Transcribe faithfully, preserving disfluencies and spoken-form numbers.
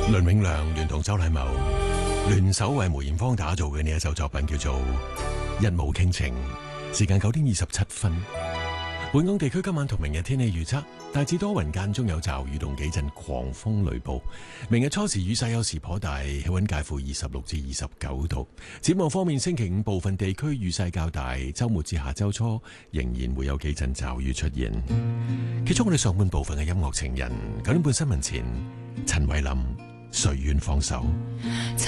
倫永亮聯同周禮茂聯手為梅艷芳打造嘅呢一首作品叫做《一舞傾情》，時間九點二十七分。本港地區今晚同明日天氣預測，大致多雲間中有驟雨同幾陣狂風雷暴。明日初時雨勢有時頗大，氣溫介乎二十六至二十九度。展望方面，星期五部分地區雨勢較大，周末至下周初仍然會有幾陣驟雨出現。結束我哋上半部分嘅音樂情人，九點半新聞前，陳慧琳隨緣放手。